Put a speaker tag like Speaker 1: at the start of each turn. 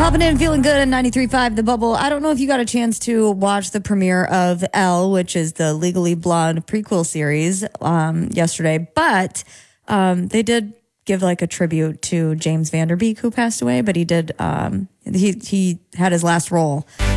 Speaker 1: Popping in, feeling good at 93.5 The Bubble. I don't know if you got a chance to watch the premiere of Elle, which is the Legally Blonde prequel series, yesterday, but they did give like a tribute to James Van Der Beek, who passed away, but he did, he had his last role